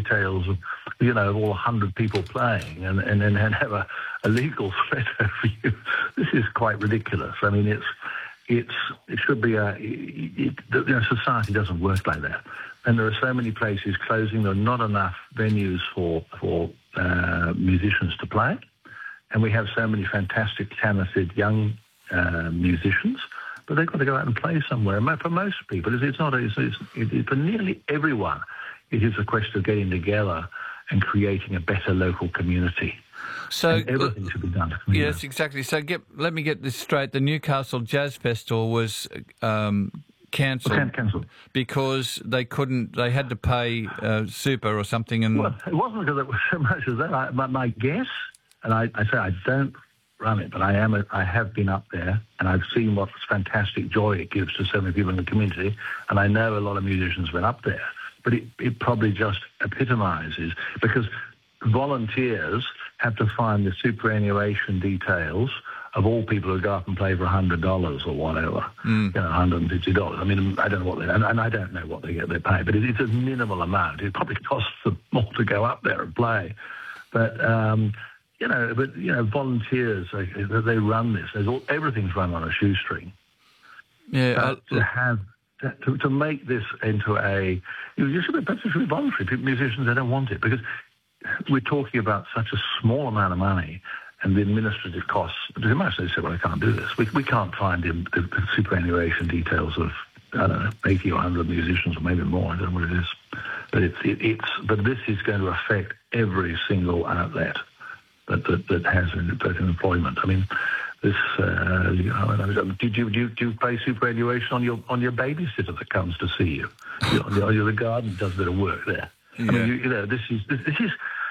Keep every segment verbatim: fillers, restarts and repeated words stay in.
details of, you know, of all one hundred people playing and, and, and have a, a legal threat over you. This is quite ridiculous. I mean, it's, it's, it should be a, it, it, you know, society doesn't work like that. And there are so many places closing. There are not enough venues for, for uh, musicians to play. And we have so many fantastic, talented young uh, musicians, but they've got to go out and play somewhere. And for most people, it's, it's not. It's, it's, it, for nearly everyone, it is a question of getting together and creating a better local community. So and everything uh, should be done. Yes, know. exactly. So get, let me get this straight. The Newcastle Jazz Festival was um, cancelled well, cancelled because they couldn't. They had to pay uh, super or something. And well, it wasn't because it was so much as that. I, my, my guess. And I, I say I don't run it, but I am. A, I have been up there, and I've seen what fantastic joy it gives to so many people in the community. And I know a lot of musicians went up there, but it, it probably just epitomises because volunteers have to find the superannuation details of all people who go up and play for a hundred dollars or whatever, mm. you know, one hundred and fifty dollars. I mean, I don't know what they, and, and I don't know what they get they pay, but it, it's a minimal amount. It probably costs them more to go up there and play, but. Um, You know, but, you know, volunteers, they, they run this. There's all, everything's run on a shoestring. Yeah. Uh, to have, to, to make this into a, you know, you should be, it should be voluntary. People, musicians, they don't want it because we're talking about such a small amount of money and the administrative costs. They might say, well, I can't do this. We, we can't find the, the, the superannuation details of, I don't know, eighty or one hundred musicians or maybe more. I don't know what it is. But, it's, it, it's, but this is going to affect every single outlet. That, that that has that employment. I mean, this. Uh, you know, do, you, do, you, do you pay superannuation on your on your babysitter that comes to see you? you know, the, the garden does a bit of work there. Yeah. I mean, you, you know, this is this, this is.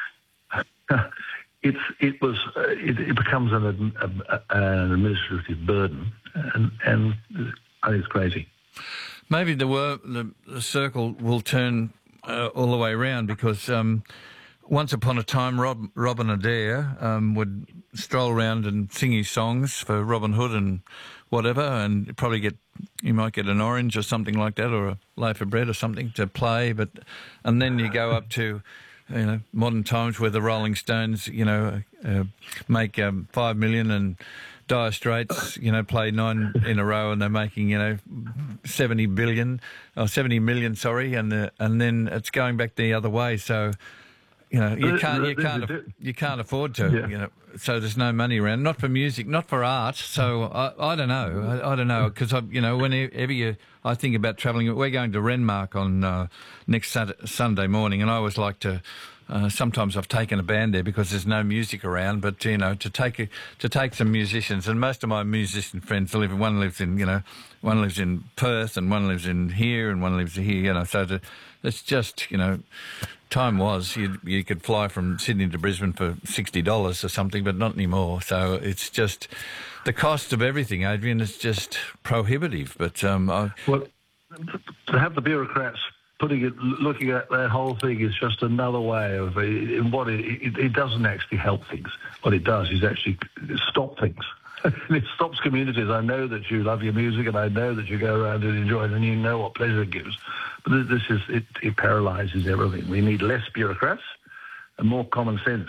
Uh, it's it was uh, it, it becomes an, a, a, an administrative burden, and and I think it's crazy. Maybe the wor- the, the circle will turn uh, all the way around because. Um, Once upon a time, Rob, Robin Adair um, would stroll around and sing his songs for Robin Hood and whatever, and probably get you might get an orange or something like that, or a loaf of bread or something to play. But and then you go up to you know modern times where the Rolling Stones you know uh, make um, five million and Dire Straits you know play nine in a row and they're making you know seventy billion or seventy million, sorry, and uh, and then it's going back the other way. So. You know, you can't, you can't, you can't afford to. Yeah. You know, so there's no money around. Not for music, not for art. So I, I don't know. I, I don't know because you know, whenever you, I think about travelling. We're going to Renmark on uh, next Saturday, Sunday morning, and I always like to. Uh, sometimes I've taken a band there because there's no music around. But you know, to take a, to take some musicians, and most of my musician friends live. One lives in, you know, one lives in Perth, and one lives in here, and one lives here. You know, so to, it's just you know. Time was you you could fly from Sydney to Brisbane for sixty dollars or something, but not anymore. So it's just the cost of everything, Adrian, is just prohibitive. But um, I, well, to have the bureaucrats putting it, looking at that whole thing is just another way of in what it, it, it doesn't actually help things. What it does is actually stop things. It stops communities. I know that you love your music, and I know that you go around and enjoy it, and you know what pleasure it gives. But this is it, it paralyses everything. We need less bureaucrats and more common sense,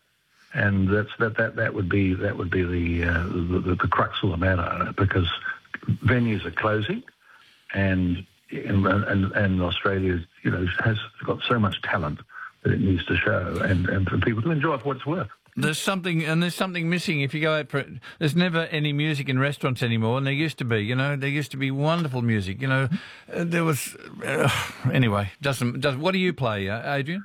and that's that that, that would be that would be the, uh, the, the the crux of the matter because venues are closing, and and and, and Australia you know has got so much talent that it needs to show, and, and for people to enjoy it for what it's worth. There's something, and there's something missing. If you go out for it, there's never any music in restaurants anymore, and there used to be. You know, there used to be wonderful music. You know, uh, there was. Uh, anyway, doesn't does. What do you play, uh, Adrian?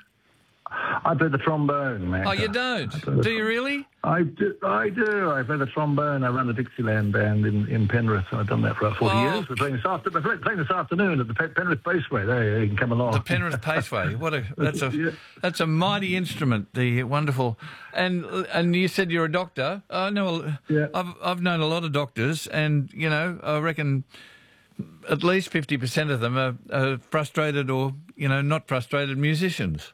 I play the trombone, man. Oh, you don't? Do you really? I do. I do. I play the trombone. I run the Dixieland band in, in Penrith. I've done that for about forty oh. years. We're playing this, after, we're playing this afternoon at the Penrith Paceway. There, you can come along. The Penrith Paceway. What a that's a yeah. that's a mighty instrument. The wonderful, and and you said you're a doctor. I know. Yeah. I've I've known a lot of doctors, and you know, I reckon at least fifty percent of them are, are frustrated or you know not frustrated musicians.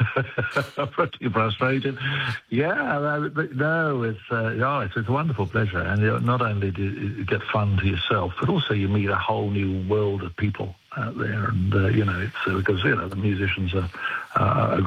Pretty frustrated. Yeah, no, it's uh, yeah, it's, it's a wonderful pleasure, and you know, not only do you get fun to yourself, but also you meet a whole new world of people out there, and uh, you know, it's uh, because you know the musicians are, uh, are